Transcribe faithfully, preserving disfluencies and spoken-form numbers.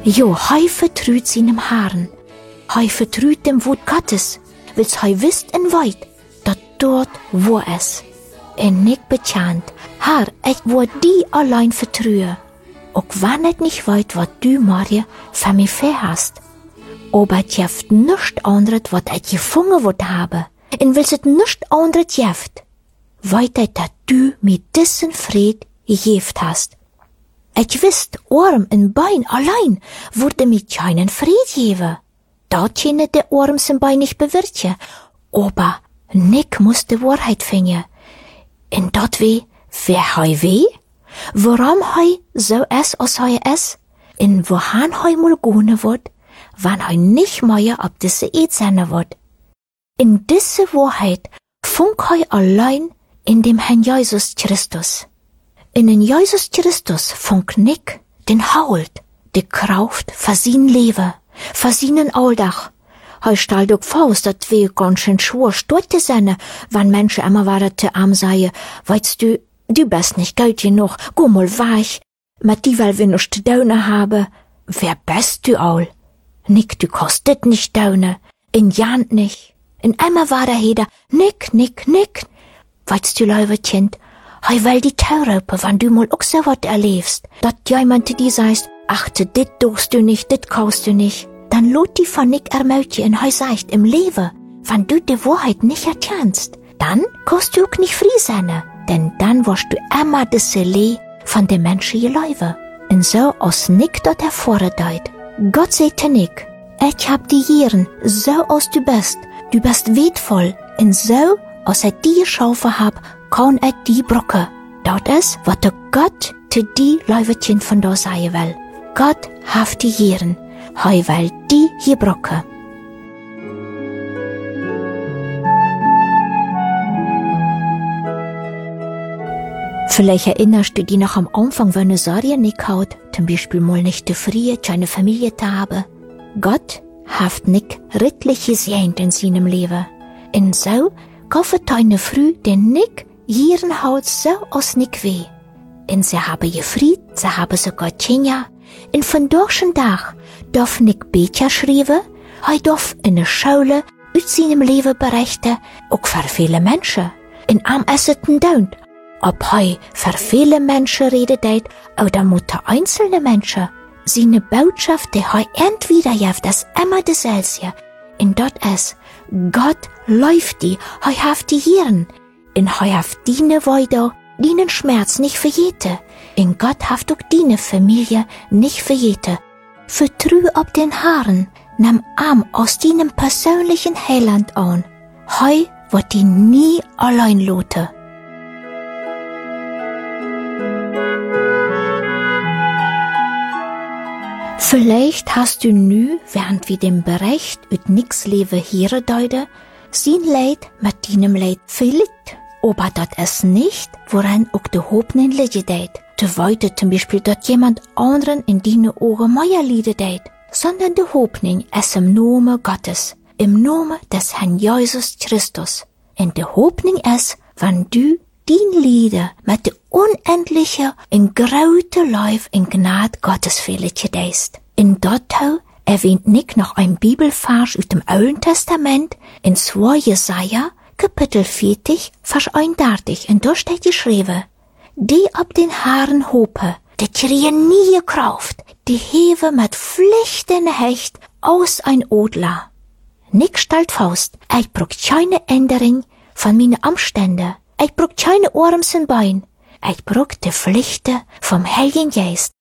Jo, hij vertruut seinem Herrn. Hij vertruut dem Wort Gottes, wils hij wist en weet, dat dort wo es. En ik bekend, Herr, ik word die allein vertrue. Ook wanneer ik niet weet, wat du morgen van mij verhast. Aber het jeft nichts anderes, wat ik gevangen wordt hebben. En wils het nichts anderes jeft, weet ik dat du mir diesen Fried gegeven hast. Ik wist, Arm en Bein allein wurde mir keinen Fried geven. Dat jene de Arm zijn Bein nicht bewirtje. Aber ik moest de Wahrheit vinden. En dat we, wer hij we, waarom hij zo is als hij is, en wohan hij moet gaan wordt, wanneer hij niet meer op deze eed zijn wordt. In deze Wahrheit funk hij alleen in dem Herrn Jesus Christus. In den Jesus Christus funk ik den Halt, de Kraft voor zijn leven, voor zijn Alldag. Hij stelt ook vast dat we ganz schön schwer storten zijn, wann Menschen immer waren te arm seien, weißt du, du bist nicht gut genug, go mal weg, mit die weil wir nicht daunen haben. Wer bist du all? Nick, du kostet nicht daunen, in Jant nicht. In immer war der Heder, nick, nick, nick. Weißt du, liebe Kind, hij will die Taurupe, wann du mal auch so wat erlebst, dat jemand die sagst, achte, dit durchst du nicht, dit kaust du nicht. Dann lot die von Nick ermötje en hij sagt, im Leben, wenn du die Wahrheit nicht erkennst, dann kannst du auch nicht frei sein, denn dann wirst du immer das Lee von den Menschen gelaufen. Und so als Nick dort hervordeit, Gott sagte Nick, ich hab die Jieren, so als du bist, du bist wertvoll, und so als ich die geschaffen hab, kann ich die brocke. Dat is wat der Gott te die Leutchen von da sagen will. Gott hat die Jieren. Hij will die hier brocken. Vielleicht erinnerst du dich noch am Anfang, wenn eine Sorge nicht hat, zum Beispiel mal nicht zu früh, keine Familie zu haben. Gott hat Nick redlich gesehnt in seinem Leben. Und so kauft eine Früh den Nick ihren Haus so aus Nick weh. Und sie haben gefried, sie haben sogar Kinder. Und von durch Tag darf Nick Becher schreiben, er darf in der Schule aus seinem Leben berichten, auch für viele Menschen. In am Essen daunt, ob er für viele Menschen redet oder mutter einzelne Menschen. Seine Botschaft, die er entweder gibt, ist immer dasselbe. Und dort ist, Gott läuft die, er hat die Hirn. Und er hat deine Weide, deinen Schmerz nicht verjete. Und Gott hat auch deine Familie nicht verjete. Vertrue auf den Herrn, nimm Arm aus deinem persönlichen Heiland an. Er wird die nie allein lassen. Vielleicht hast du nu, während wir den Bericht ut nix Leben hier deuten, sein Leid mit deinem Leid verlitt. Aber das ist nicht, woran auch die Hoffnung liegen deit. Du wolltest zum Beispiel, dass jemand anderen in deine Ohren mehr leiden deit, sondern die Hoffnung ist im Namen Gottes, im Namen des Herrn Jesus Christus. Und die Hoffnung ist, wenn du dein Lieder mit der unendlichen und großen Liebe in Gnade Gottes verliehen deist. In dort erwähnt Nick noch ein Bibelvers aus dem Alten Testament in zwei Jesaja, Kapitel vierzig, Vers einunddreißig, und da steht geschrieben, die ab den Haaren hopen, die kriegen nie Kraft, die heben mit Pflichten Hecht aus ein Odler. Nick stellt fest, ich brauch keine Änderung von meinen Umständen, ich brauch keine Arms und Bein, ich brauch die Pflichten vom Heiligen Geist.